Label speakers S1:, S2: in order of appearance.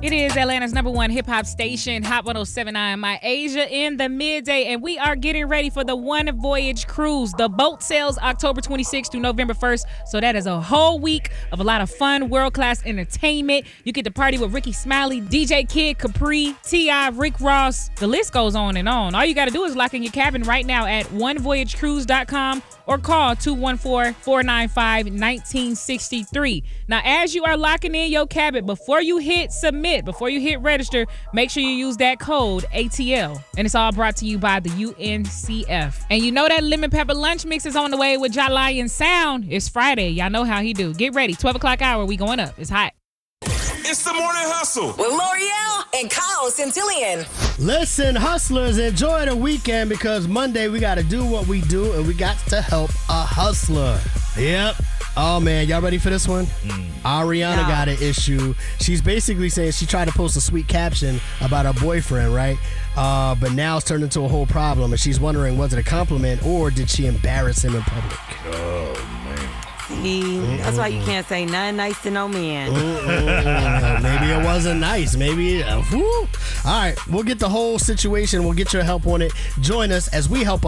S1: It is Atlanta's #1 hip-hop station, Hot 107.9, My Asia in the midday, and we are getting ready for the One Voyage Cruise. The boat sails October 26th through November 1st, so that is a whole week of a lot of fun, world-class entertainment. You get to party with Ricky Smiley, DJ Kid Capri, T.I., Rick Ross. The list goes on and on. All you got to do is lock in your cabin right now at onevoyagecruise.com or call 214-495-1963. Now, as you are locking in your cabin, before you hit submit, before you hit register, make sure you use that code ATL. And it's all brought to you by the UNCF. And you know that lemon pepper lunch mix is on the way with Jalayan Sound. It's Friday. Y'all know how he do. Get ready. 12 o'clock hour. We going up. It's hot.
S2: It's the Morning Hustle
S3: with L'Oreal and Kyle Centillion.
S4: Listen, hustlers, enjoy the weekend because Monday we got to do what we do and we got to help a hustler. Yep. Oh, man, y'all ready for this one? Ariana got an issue. She's basically saying she tried to post a sweet caption about her boyfriend, right? But now it's turned into a whole problem, and she's wondering, was it a compliment or did she embarrass him in public?
S2: Oh, man.
S5: See, that's why you can't say nothing nice to no man.
S4: Maybe it wasn't nice. Maybe, All right, we'll get the whole situation. We'll get your help on it. Join us as we help